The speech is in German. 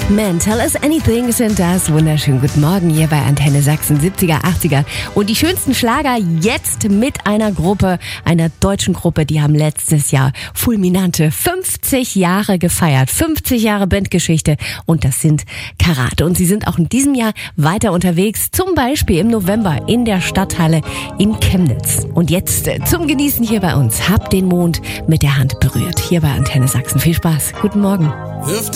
Man, Tell Us Anything sind das. Wunderschönen guten Morgen hier bei Antenne Sachsen, 70er, 80er. Und die schönsten Schlager jetzt mit einer Gruppe, einer deutschen Gruppe, die haben letztes Jahr fulminante 50 Jahre gefeiert. 50 Jahre Bandgeschichte und das sind Karat. Und sie sind auch in diesem Jahr weiter unterwegs, zum Beispiel im November in der Stadthalle in Chemnitz. Und jetzt zum Genießen hier bei uns. Hab den Mond mit der Hand berührt. Hier bei Antenne Sachsen. Viel Spaß. Guten Morgen.